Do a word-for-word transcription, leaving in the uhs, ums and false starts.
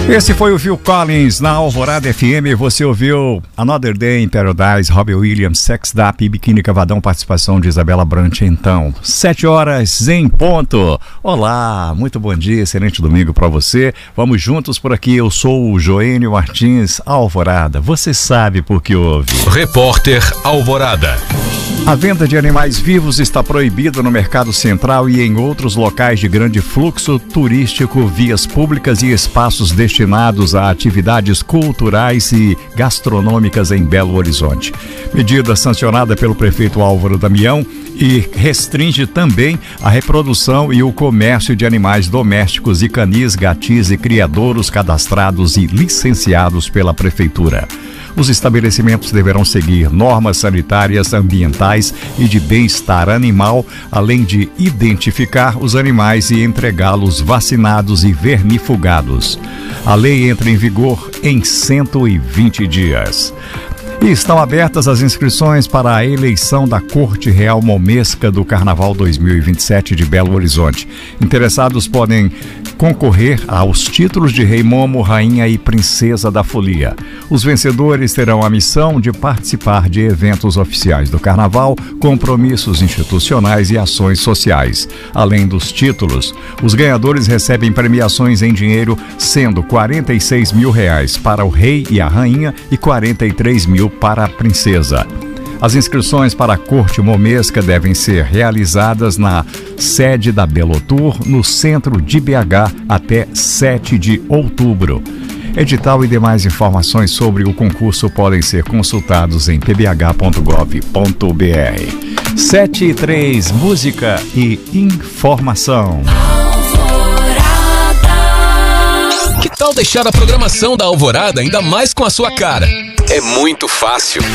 Esse foi o Phil Collins na Alvorada F M. Você ouviu Another Day in Paradise, Robbie Williams, Sex Dap e Biquíni Cavadão, participação de Isabela Brant. Então, sete horas em ponto. Olá, muito bom dia, excelente domingo para você. Vamos juntos por aqui. Eu sou o Joênio Martins, Alvorada. Você sabe por que ouve. Repórter Alvorada. A venda de animais vivos está proibida no Mercado Central e em outros locais de grande fluxo turístico, vias públicas e espaços destinados a atividades culturais e gastronômicas em Belo Horizonte. Medida sancionada pelo prefeito Álvaro Damião e restringe também a reprodução e o comércio de animais domésticos e canis, gatis e criadouros cadastrados e licenciados pela prefeitura. Os estabelecimentos deverão seguir normas sanitárias, ambientais e de bem-estar animal, além de identificar os animais e entregá-los vacinados e vermifugados. A lei entra em vigor em cento e vinte dias. E estão abertas as inscrições para a eleição da Corte Real Momesca do Carnaval dois mil e vinte e sete de Belo Horizonte. Interessados podem concorrer aos títulos de Rei Momo, Rainha e Princesa da Folia. Os vencedores terão a missão de participar de eventos oficiais do Carnaval, compromissos institucionais e ações sociais. Além dos títulos, os ganhadores recebem premiações em dinheiro, sendo quarenta e seis mil reais para o Rei e a Rainha e quarenta e três mil para a Princesa. As inscrições para a Corte Momesca devem ser realizadas na sede da Belotur, no centro de B H, até sete de outubro. Edital e demais informações sobre o concurso podem ser consultados em p b h ponto gov ponto b r. sete e três, música e informação. Que tal deixar a programação da Alvorada ainda mais com a sua cara? É muito fácil.